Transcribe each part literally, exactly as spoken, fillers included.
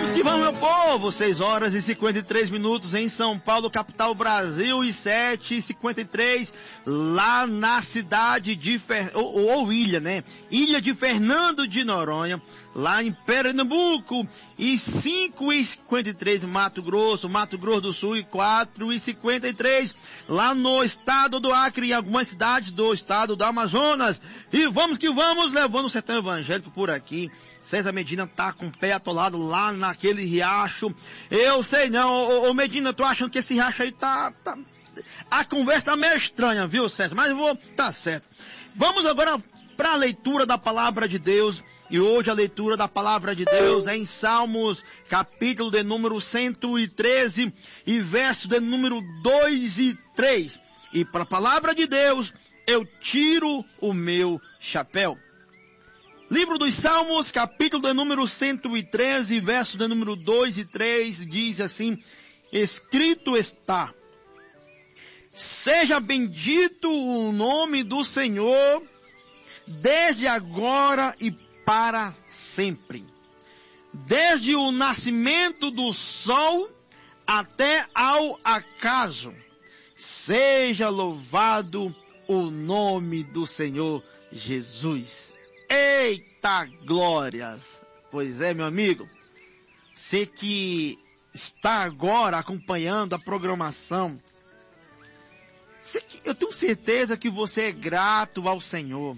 vamos que vamos, meu povo! seis horas e cinquenta e três minutos em São Paulo, capital Brasil, e sete e cinquenta e três lá na cidade de Fer... ou, ou ilha, né? Ilha de Fernando de Noronha, lá em Pernambuco, e cinco e cinquenta e três Mato Grosso, Mato Grosso do Sul, e quatro e cinquenta e três lá no estado do Acre, em algumas cidades do estado do Amazonas. E vamos que vamos, levando o sertão evangélico por aqui. César Medina tá com o pé atolado lá naquele riacho. Eu sei não, ô, ô Medina, tô achando que esse riacho aí tá, tá... A conversa tá meio estranha, viu, César? Mas eu vou... Tá certo. Vamos agora para a leitura da palavra de Deus. E hoje a leitura da palavra de Deus é em Salmos, capítulo de número cento e treze e verso de número dois e três. E para a palavra de Deus, eu tiro o meu chapéu. Livro dos Salmos, capítulo de número cento e treze, verso de número dois e três, diz assim: escrito está: seja bendito o nome do Senhor, desde agora e para sempre. Desde o nascimento do sol até ao acaso, seja louvado o nome do Senhor Jesus. Eita glórias! Pois é, meu amigo, você que está agora acompanhando a programação, você que, eu tenho certeza que você é grato ao Senhor,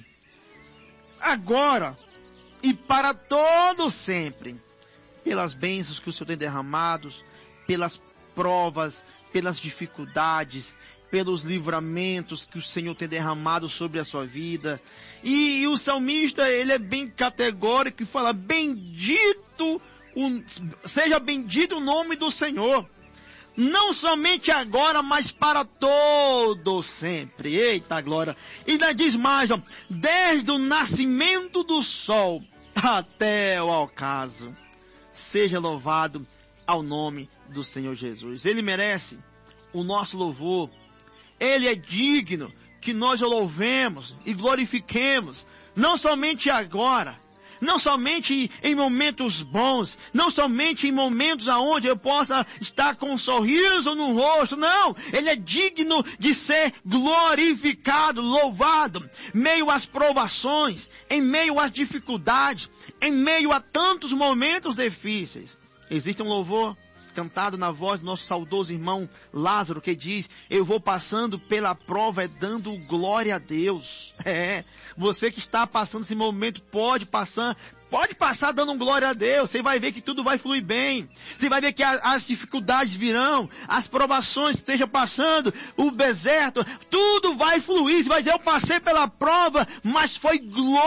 agora e para todo sempre, pelas bênçãos que o Senhor tem derramado, pelas provas, pelas dificuldades, pelos livramentos que o Senhor tem derramado sobre a sua vida. E, e o salmista, ele é bem categórico e fala: bendito, o, seja bendito o nome do Senhor. Não somente agora, mas para todo sempre. Eita glória! E ainda diz mais, ó, desde o nascimento do sol até o ocaso, seja louvado ao nome do Senhor Jesus. Ele merece o nosso louvor. Ele é digno que nós o louvemos e glorifiquemos, não somente agora, não somente em momentos bons, não somente em momentos aonde eu possa estar com um sorriso no rosto, não, ele é digno de ser glorificado, louvado, meio às provações, em meio às dificuldades, em meio a tantos momentos difíceis. Existe um louvor cantado na voz do nosso saudoso irmão Lázaro, que diz: eu vou passando pela prova, é dando glória a Deus. É, você que está passando esse momento, pode passar, pode passar dando glória a Deus. Você vai ver que tudo vai fluir bem. Você vai ver que a, as dificuldades virão, as provações que estejam passando, o deserto, tudo vai fluir. Você vai dizer: eu passei pela prova, mas foi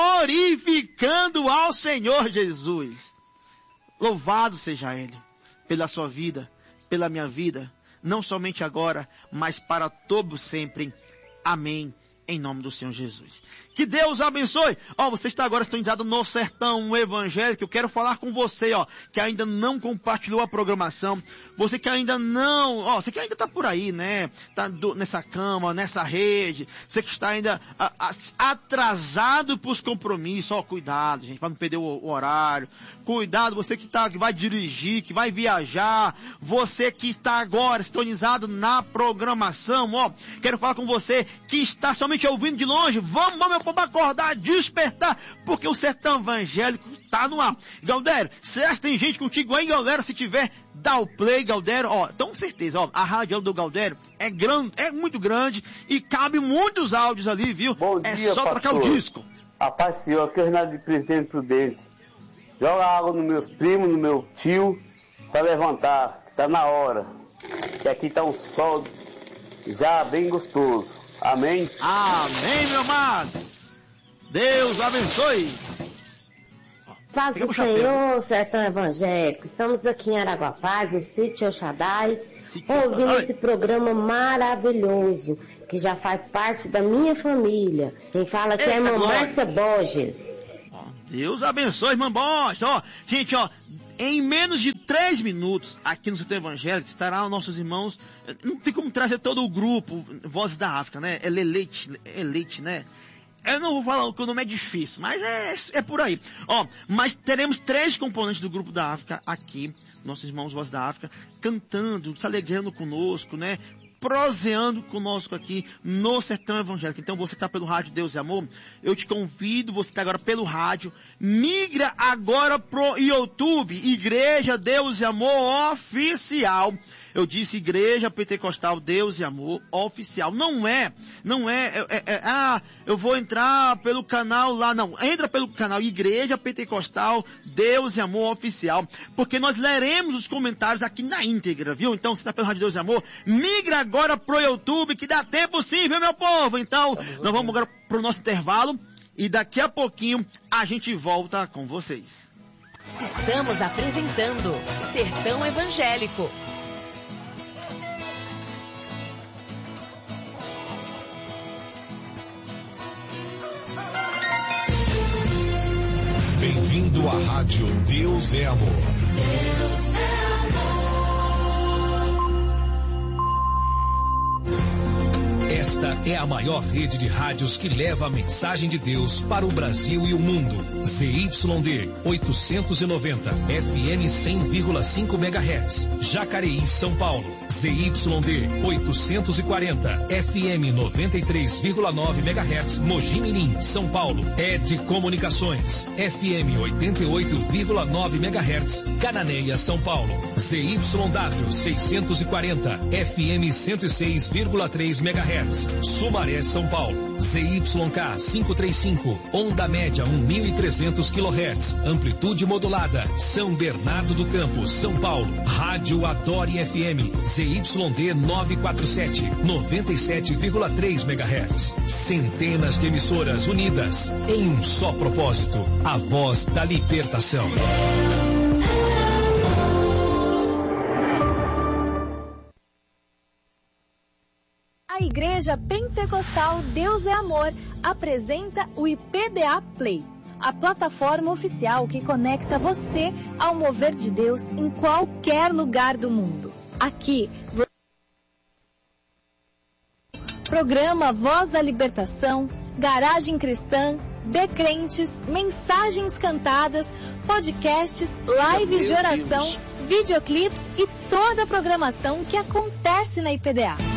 glorificando ao Senhor Jesus. Louvado seja Ele pela sua vida, pela minha vida, não somente agora, mas para todo sempre. Amém. Em nome do Senhor Jesus. Que Deus abençoe. Ó, você está agora sintonizado no Sertão Evangélico. Eu quero falar com você, ó, que ainda não compartilhou a programação. Você que ainda não, ó, você que ainda está por aí, né? Tá do, nessa cama, nessa rede. Você que está ainda a, a, atrasado para os compromissos. Ó, cuidado, gente, para não perder o, o horário. Cuidado, você que tá, que vai dirigir, que vai viajar. Você que está agora sintonizado na programação, ó. Quero falar com você que está somente ouvindo de longe. Vamos, vamos, meu povo, acordar, despertar, porque o sertão evangélico tá no ar. Galdério, será que tem gente contigo aí, galera? Se tiver, dá o play, Galdério. Ó, então certeza, ó, a rádio do Galdério é grande, é muito grande e cabe muitos áudios ali, viu? Bom é dia, só pastor. trocar o disco. A paz, Senhor, aqui é o Renato de Presidente Prudente. Joga água nos meus primos, no meu tio, para levantar, que tá na hora. Que aqui tá um sol já bem gostoso. Amém? Amém, meu amado. Deus abençoe. Paz do Senhor, Sertão Evangélico. Estamos aqui em Araguapaz, no sítio Oxadai, ouvindo esse programa maravilhoso, que já faz parte da minha família. Quem fala aqui é a irmã Márcia Borges. Deus abençoe, irmã Borges. Ó, gente, ó, em menos de três minutos, aqui no Sertão Evangélico, estará nossos irmãos. Não tem como trazer todo o grupo, Vozes da África, né? É Leite, é Leite, né? Eu não vou falar que o nome é difícil, mas é, é por aí. Ó, mas teremos três componentes do Grupo da África aqui, nossos irmãos Voz da África, cantando, se alegrando conosco, né? Proseando conosco aqui no Sertão Evangélico. Então você que está pelo rádio Deus e Amor, eu te convido, você que está agora pelo rádio, migra agora pro YouTube, Igreja Deus e Amor Oficial. Eu disse Igreja Pentecostal Deus e Amor Oficial. Não é, não é, é, é, é, ah, eu vou entrar pelo canal lá, não. Entra pelo canal Igreja Pentecostal Deus e Amor Oficial. Porque nós leremos os comentários aqui na íntegra, viu? Então, se está pelo rádio Deus e Amor, migra agora pro YouTube, que dá tempo sim, viu, meu povo? Então, nós vamos agora pro nosso intervalo e daqui a pouquinho a gente volta com vocês. Estamos apresentando Sertão Evangélico. Bem-vindo à Rádio Deus é Amor. Deus é amor. Esta é a maior rede de rádios que leva a mensagem de Deus para o Brasil e o mundo. Z Y D oitocentos e noventa, F M cem vírgula cinco megahertz, Jacareí, São Paulo. Z Y D oitocentos e quarenta, F M noventa e três vírgula nove megahertz, Mogi Mirim, São Paulo. Ed Comunicações, F M oitenta e oito vírgula nove megahertz, Cananéia, São Paulo. Z Y W seiscentos e quarenta, F M cento e seis vírgula três megahertz, Sumaré, São Paulo. Z Y K quinhentos e trinta e cinco, onda média mil e trezentos quilohertz, amplitude modulada, São Bernardo do Campo, São Paulo. Rádio Adore F M, Z Y D novecentos e quarenta e sete, noventa e sete vírgula três megahertz. Centenas de emissoras unidas em um só propósito, a voz da libertação. A Igreja Pentecostal Deus é Amor apresenta o I P D A Play, a plataforma oficial que conecta você ao mover de Deus em qualquer lugar do mundo. Aqui, programa Voz da Libertação, Garagem Cristã, Decrentes, mensagens cantadas, podcasts, lives de oração, videoclipes e toda a programação que acontece na I P D A.